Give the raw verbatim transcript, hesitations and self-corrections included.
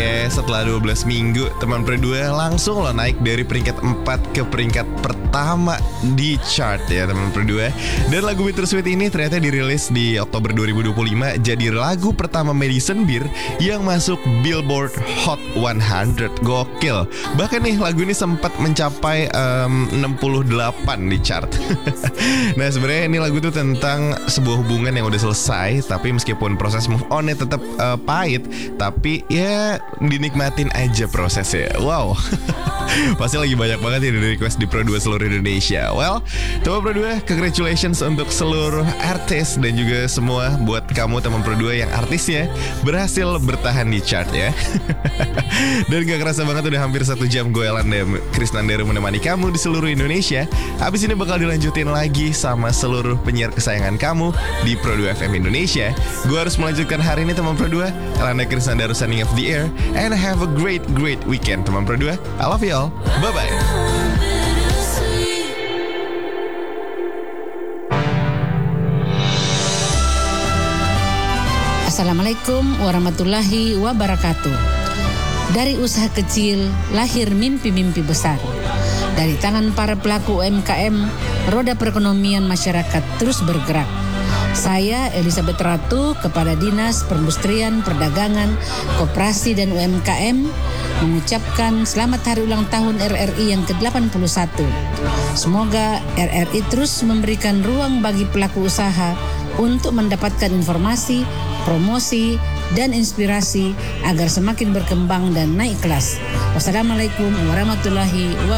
ya, setelah dua belas minggu teman berdua langsung loh naik dari peringkat empat ke peringkat pertama di chart ya teman berdua. Dan lagu Bittersweet ini ternyata dirilis di Oktober dua ribu dua puluh lima, jadi lagu pertama Madison Beer yang masuk Billboard Hot seratus. Gokil. Bahkan nih lagu ini sempat mencapai um, enam puluh delapan di chart. Nah sebenarnya ini lagu tuh tentang sebuah hubungan yang udah selesai, tapi meskipun proses move on-nya tetap uh, pahit, tapi ya dinikmatin aja prosesnya. Wow. Pasti lagi banyak banget ya dari request di Pro dua seluruh Indonesia. Well, teman Pro dua, congratulations untuk seluruh artis dan juga semua buat kamu teman Pro dua yang artisnya berhasil bertahan di chart ya. Dan gak kerasa banget udah hampir satu jam gue Elanda Krisnandar menemani kamu di seluruh Indonesia. Habis ini bakal dilanjutin lagi sama seluruh penyiar kesayangan kamu di Pro dua F M Indonesia. Gue harus melanjutkan hari ini teman Pro dua. Elanda Krisnandar signing off the air, and have a great great weekend teman Pro dua. I love you all. Bye bye. Assalamualaikum warahmatullahi wabarakatuh. Dari usaha kecil lahir mimpi-mimpi besar. Dari tangan para pelaku U M K M, roda perekonomian masyarakat terus bergerak. Saya Elizabeth Ratu, Kepala Dinas Perindustrian, Perdagangan, Koperasi dan U M K M mengucapkan selamat hari ulang tahun R R I yang ke delapan puluh satu. Semoga R R I terus memberikan ruang bagi pelaku usaha untuk mendapatkan informasi, promosi, dan inspirasi agar semakin berkembang dan naik kelas. Wassalamualaikum warahmatullahi wabarakatuh.